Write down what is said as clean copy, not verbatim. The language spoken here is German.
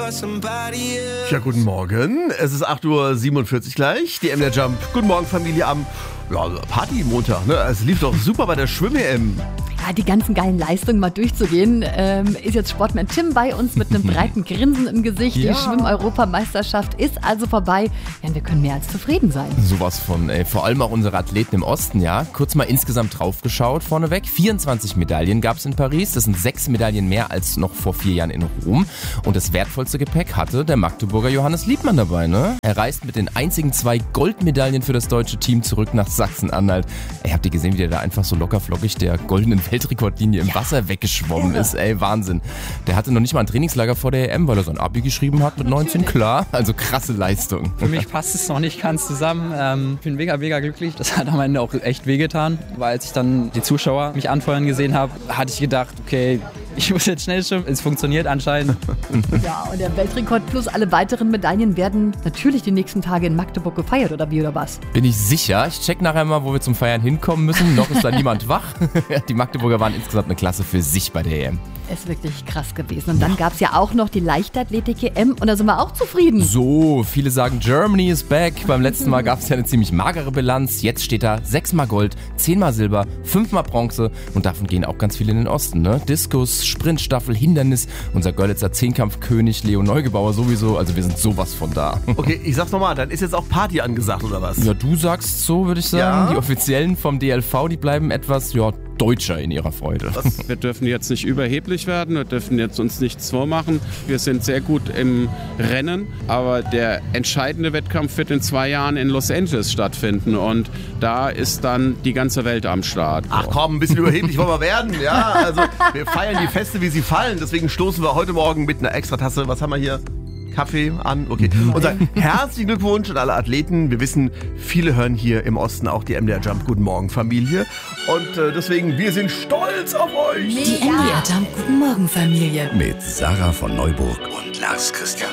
Ja, guten Morgen. Es ist 8.47 Uhr gleich. Die MDR Jump. Guten Morgen, Familie am Party-Montag. Ne? Es lief doch super bei der Schwimm-EM. Ja, die ganzen geilen Leistungen mal durchzugehen, ist jetzt Sportman Tim bei uns mit einem breiten Grinsen im Gesicht. Ja. Die Schwimm-Europameisterschaft ist also vorbei. Ja, und wir können mehr als zufrieden sein. Sowas von, ey. Vor allem auch unsere Athleten im Osten, ja. Kurz mal insgesamt draufgeschaut vorneweg. 24 Medaillen gab es in Paris. Das sind 6 Medaillen mehr als noch vor 4 Jahren in Rom. Und das wertvollste Gepäck hatte der Magdeburger Johannes Liebmann dabei, ne? Er reist mit den einzigen 2 Goldmedaillen für das deutsche Team zurück nach Sachsen-Anhalt. Ey, habt ihr gesehen, wie der da einfach so lockerflockig der goldenen Weltrekordlinie im Wasser weggeschwommen ist? Ey, Wahnsinn. Der hatte noch nicht mal ein Trainingslager vor der EM, weil er sein Abi geschrieben hat mit 19, klar. Also krasse Leistung. Für mich passt es noch nicht ganz zusammen. Ich bin mega glücklich. Das hat am Ende auch echt wehgetan, weil als ich dann die Zuschauer mich anfeuern gesehen habe, hatte ich gedacht, okay, ich muss jetzt schnell schwimmen. Es funktioniert anscheinend. Ja, und der Weltrekord plus alle weiteren Medaillen werden natürlich die nächsten Tage in Magdeburg gefeiert, oder wie, oder was? Bin ich sicher. Ich check nachher mal, wo wir zum Feiern hinkommen müssen. Noch ist da niemand wach. Die Magdeburger waren insgesamt eine Klasse für sich bei der EM. Ist wirklich krass gewesen. Und dann gab es ja auch noch die Leichtathletik-EM und da sind wir auch zufrieden. So, viele sagen, Germany is back. Beim letzten Mal gab es ja eine ziemlich magere Bilanz. Jetzt steht da 6-mal Gold, 10-mal Silber, 5-mal Bronze und davon gehen auch ganz viele in den Osten, ne? Diskus, Sprintstaffel, Hindernis, unser Görlitzer Zehnkampfkönig Leo Neugebauer sowieso, also wir sind sowas von da. Okay, ich sag's nochmal, dann ist jetzt auch Party angesagt, oder was? Ja, du sagst so, würde ich sagen. Ja. Die Offiziellen vom DLV, die bleiben etwas, deutscher in ihrer Freude. Wir dürfen jetzt nicht überheblich werden, wir dürfen jetzt uns nichts vormachen. Wir sind sehr gut im Rennen, aber der entscheidende Wettkampf wird in 2 Jahren in Los Angeles stattfinden und da ist dann die ganze Welt am Start. Ach komm, ein bisschen überheblich wollen wir werden. Ja, also wir feiern die Feste, wie sie fallen. Deswegen stoßen wir heute Morgen mit einer Extratasse, was haben wir hier? Kaffee an, okay. Und sagen herzlichen Glückwunsch an alle Athleten. Wir wissen, viele hören hier im Osten auch die MDR Jump Guten Morgen Familie. Und deswegen, wir sind stolz auf euch. Die MDR Jump Guten Morgen Familie. Mit Sarah von Neuburg und Lars Christian.